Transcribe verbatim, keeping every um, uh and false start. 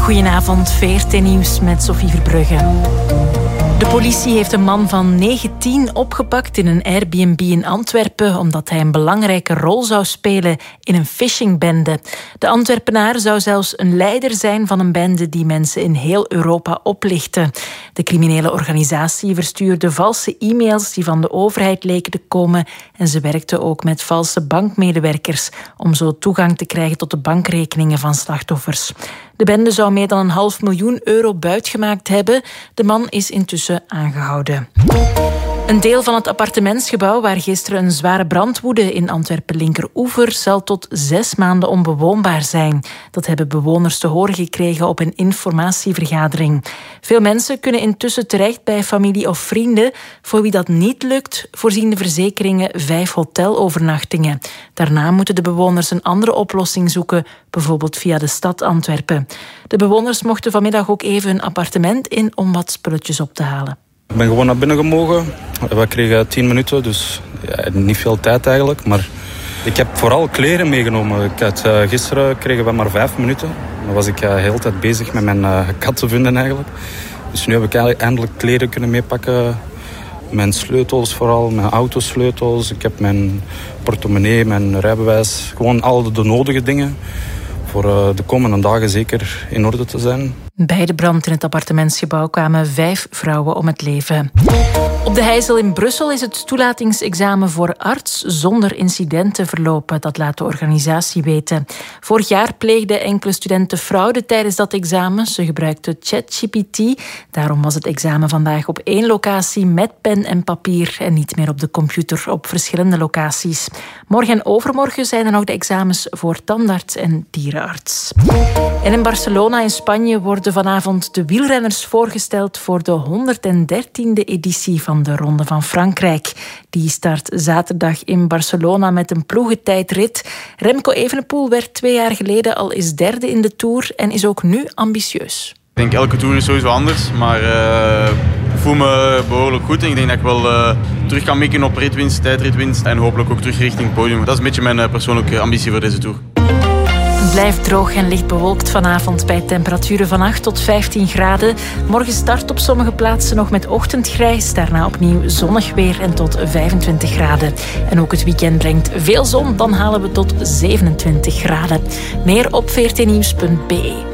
Goedenavond, V R T Nieuws met Sophie Verbrugge. De politie heeft een man van negentien opgepakt in een Airbnb in Antwerpen omdat hij een belangrijke rol zou spelen in een phishingbende. De Antwerpenaar zou zelfs een leider zijn van een bende die mensen in heel Europa oplichtte. De criminele organisatie verstuurde valse e-mails die van de overheid leken te komen en ze werkte ook met valse bankmedewerkers om zo toegang te krijgen tot de bankrekeningen van slachtoffers. De bende zou meer dan een half miljoen euro buit gemaakt hebben. De man is intussen aangehouden. Een deel van het appartementsgebouw waar gisteren een zware brand woedde in Antwerpen-Linkeroever zal tot zes maanden onbewoonbaar zijn. Dat hebben bewoners te horen gekregen op een informatievergadering. Veel mensen kunnen intussen terecht bij familie of vrienden. Voor wie dat niet lukt, voorzien de verzekeringen vijf hotelovernachtingen. Daarna moeten de bewoners een andere oplossing zoeken, bijvoorbeeld via de stad Antwerpen. De bewoners mochten vanmiddag ook even hun appartement in om wat spulletjes op te halen. Ik ben gewoon naar binnen gemogen. We kregen tien minuten, dus ja, niet veel tijd eigenlijk. Maar ik heb vooral kleren meegenomen. Ik had, uh, gisteren kregen we maar vijf minuten. Dan was ik uh, de hele tijd bezig met mijn uh, kat te vinden eigenlijk. Dus nu heb ik eigenlijk eindelijk kleren kunnen meepakken. Mijn sleutels vooral, mijn autosleutels. Ik heb mijn portemonnee, mijn rijbewijs. Gewoon al de nodige dingen voor uh, de komende dagen zeker in orde te zijn. Bij de brand in het appartementsgebouw kwamen vijf vrouwen om het leven. Op de Heijzel in Brussel is het toelatingsexamen voor arts zonder incidenten verlopen. Dat laat de organisatie weten. Vorig jaar pleegden enkele studenten fraude tijdens dat examen. Ze gebruikten ChatGPT. Daarom was het examen vandaag op één locatie met pen en papier en niet meer op de computer op verschillende locaties. Morgen en overmorgen zijn er nog de examens voor tandarts en dierenarts. En in Barcelona in Spanje worden vanavond de wielrenners voorgesteld voor de honderddertiende editie van de Ronde van Frankrijk. Die start zaterdag in Barcelona met een ploegentijdrit. Remco Evenepoel werd twee jaar geleden al eens derde in de Tour en is ook nu ambitieus. Ik denk elke Tour is sowieso anders, maar uh, ik voel me behoorlijk goed en ik denk dat ik wel uh, terug kan mikken op ritwinst, tijdritwinst en hopelijk ook terug richting het podium. Dat is een beetje mijn uh, persoonlijke ambitie voor deze Tour. Het blijft droog en licht bewolkt vanavond bij temperaturen van acht tot vijftien graden. Morgen start op sommige plaatsen nog met ochtendgrijs. Daarna opnieuw zonnig weer en tot vijfentwintig graden. En ook het weekend brengt veel zon. Dan halen we tot zevenentwintig graden. Meer op v r t nieuws punt b e.